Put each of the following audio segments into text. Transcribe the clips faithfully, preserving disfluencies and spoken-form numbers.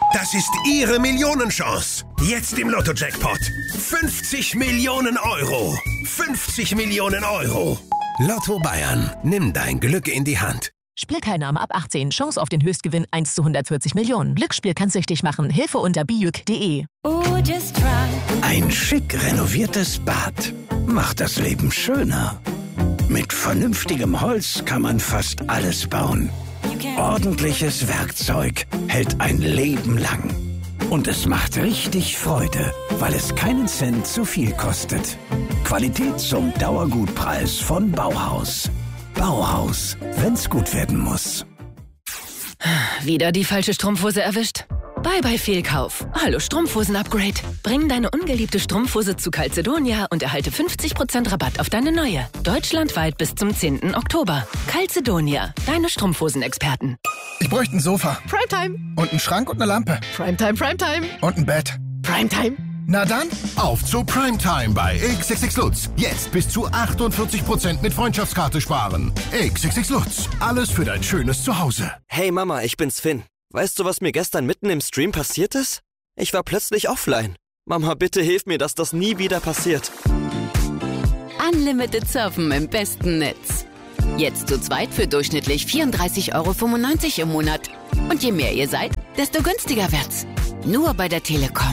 Das ist Ihre Millionenchance. Jetzt im Lotto-Jackpot. fünfzig Millionen Euro. fünfzig Millionen Euro. Lotto Bayern. Nimm dein Glück in die Hand. Spielteilnahme ab achtzehn. Chance auf den Höchstgewinn eins zu hundertvierzig Millionen. Glücksspiel kann süchtig machen. Hilfe unter bijuk punkt de. Ein schick renoviertes Bad macht das Leben schöner. Mit vernünftigem Holz kann man fast alles bauen. Ordentliches Werkzeug hält ein Leben lang. Und es macht richtig Freude, weil es keinen Cent zu viel kostet. Qualität zum Dauergutpreis von Bauhaus. Bauhaus, wenn's gut werden muss. Wieder die falsche Strumpfhose erwischt? Bye bye Fehlkauf. Hallo Strumpfhosen-Upgrade. Bring deine ungeliebte Strumpfhose zu Calzedonia und erhalte fünfzig Prozent Rabatt auf deine neue. Deutschlandweit bis zum zehnten Oktober. Calzedonia, deine Strumpfhosen-Experten. Ich bräuchte ein Sofa. Primetime. Und einen Schrank und eine Lampe. Primetime, Primetime. Und ein Bett. Primetime. Na dann, auf zu Primetime bei X X X Lutz. Jetzt bis zu achtundvierzig Prozent mit Freundschaftskarte sparen. X X X Lutz. Alles für dein schönes Zuhause. Hey Mama, ich bin's Finn. Weißt du, was mir gestern mitten im Stream passiert ist? Ich war plötzlich offline. Mama, bitte hilf mir, dass das nie wieder passiert. Unlimited Surfen im besten Netz. Jetzt zu zweit für durchschnittlich vierunddreißig Euro fünfundneunzig im Monat. Und je mehr ihr seid, desto günstiger wird's. Nur bei der Telekom.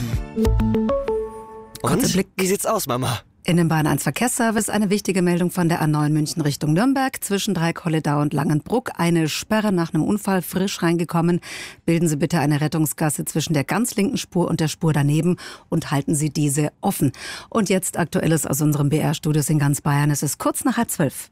Und? Wie sieht's aus, Mama? In dem Bahn eins Verkehrsservice eine wichtige Meldung von der A neun München Richtung Nürnberg. Zwischen Dreikolledau und Langenbruck eine Sperre nach einem Unfall frisch reingekommen. Bilden Sie bitte eine Rettungsgasse zwischen der ganz linken Spur und der Spur daneben und halten Sie diese offen. Und jetzt Aktuelles aus unserem B R-Studios in ganz Bayern. Es ist kurz nach halb zwölf.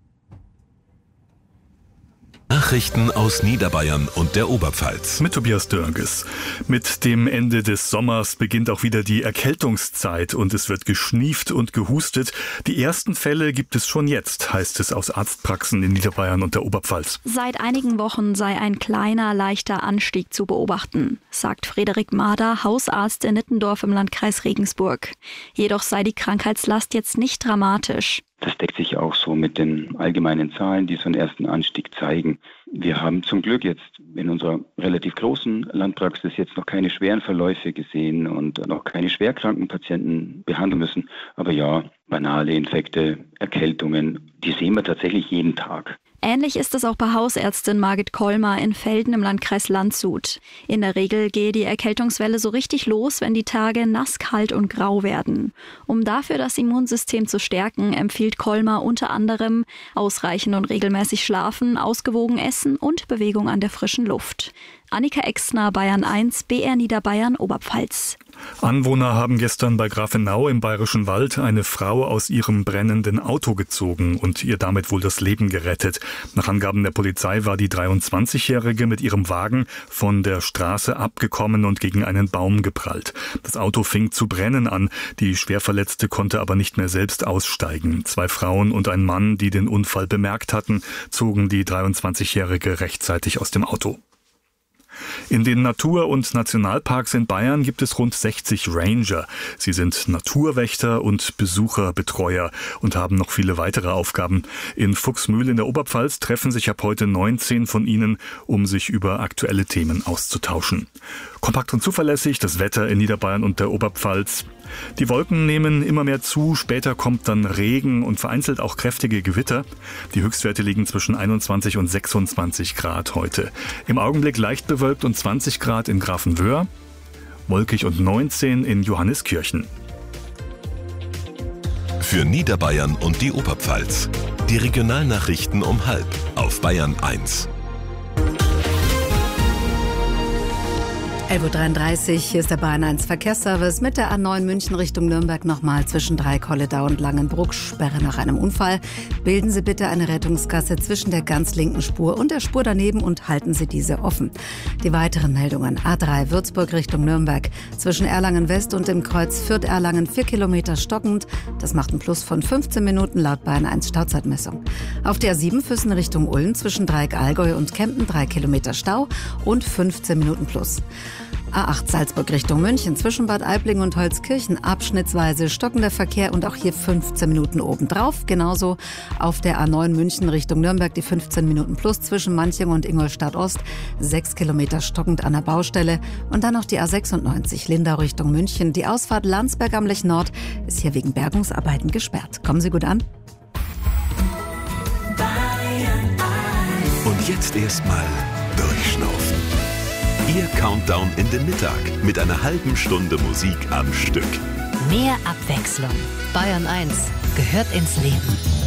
Nachrichten aus Niederbayern und der Oberpfalz. Mit Tobias Dörges. Mit dem Ende des Sommers beginnt auch wieder die Erkältungszeit und es wird geschnieft und gehustet. Die ersten Fälle gibt es schon jetzt, heißt es aus Arztpraxen in Niederbayern und der Oberpfalz. Seit einigen Wochen sei ein kleiner, leichter Anstieg zu beobachten, sagt Frederik Mader, Hausarzt in Nittendorf im Landkreis Regensburg. Jedoch sei die Krankheitslast jetzt nicht dramatisch. Das deckt sich auch so mit den allgemeinen Zahlen, die so einen ersten Anstieg zeigen. Wir haben zum Glück jetzt in unserer relativ großen Landpraxis jetzt noch keine schweren Verläufe gesehen und noch keine schwerkranken Patienten behandeln müssen. Aber ja, banale Infekte, Erkältungen, die sehen wir tatsächlich jeden Tag. Ähnlich ist es auch bei Hausärztin Margit Kollmer in Velden im Landkreis Landshut. In der Regel gehe die Erkältungswelle so richtig los, wenn die Tage nass, kalt und grau werden. Um dafür das Immunsystem zu stärken, empfiehlt Kollmer unter anderem ausreichend und regelmäßig schlafen, ausgewogen essen und Bewegung an der frischen Luft. Annika Exner, Bayern eins, B R Niederbayern, Oberpfalz. Anwohner haben gestern bei Grafenau im Bayerischen Wald eine Frau aus ihrem brennenden Auto gezogen und ihr damit wohl das Leben gerettet. Nach Angaben der Polizei war die dreiundzwanzigjährige mit ihrem Wagen von der Straße abgekommen und gegen einen Baum geprallt. Das Auto fing zu brennen an. Die Schwerverletzte konnte aber nicht mehr selbst aussteigen. Zwei Frauen und ein Mann, die den Unfall bemerkt hatten, zogen die dreiundzwanzigjährige rechtzeitig aus dem Auto. In den Natur- und Nationalparks in Bayern gibt es rund sechzig Ranger. Sie sind Naturwächter und Besucherbetreuer und haben noch viele weitere Aufgaben. In Fuchsmühl in der Oberpfalz treffen sich ab heute neunzehn von ihnen, um sich über aktuelle Themen auszutauschen. Kompakt und zuverlässig das Wetter in Niederbayern und der Oberpfalz. Die Wolken nehmen immer mehr zu, später kommt dann Regen und vereinzelt auch kräftige Gewitter. Die Höchstwerte liegen zwischen einundzwanzig und sechsundzwanzig Grad heute. Im Augenblick leicht bewölkt und zwanzig Grad in Grafenwöhr, wolkig und neunzehn in Johanniskirchen. Für Niederbayern und die Oberpfalz. Die Regionalnachrichten um halb auf Bayern eins. elf Uhr dreiunddreißig, hier ist der Bayern eins Verkehrsservice mit der A neun München Richtung Nürnberg nochmal zwischen Dreikolledau und Langenbruck. Sperre nach einem Unfall. Bilden Sie bitte eine Rettungsgasse zwischen der ganz linken Spur und der Spur daneben und halten Sie diese offen. Die weiteren Meldungen. A drei Würzburg Richtung Nürnberg. Zwischen Erlangen West und dem Kreuz Fürth-Erlangen vier Kilometer stockend. Das macht einen Plus von fünfzehn Minuten laut Bayern eins Stauzeitmessung. Auf der A sieben Füssen Richtung Ulm zwischen Dreieck Allgäu und Kempten drei Kilometer Stau und fünfzehn Minuten Plus. A acht Salzburg Richtung München zwischen Bad Aibling und Holzkirchen abschnittsweise stockender Verkehr und auch hier fünfzehn Minuten obendrauf. Genauso auf der A neun München Richtung Nürnberg die fünfzehn Minuten plus zwischen Manching und Ingolstadt Ost. Sechs Kilometer stockend an der Baustelle. Und dann noch die A sechsundneunzig Lindau Richtung München. Die Ausfahrt Landsberg am Lech Nord ist hier wegen Bergungsarbeiten gesperrt. Kommen Sie gut an. Und jetzt erstmal durchschnaufen. Ihr Countdown in den Mittag mit einer halben Stunde Musik am Stück. Mehr Abwechslung. Bayern eins gehört ins Leben.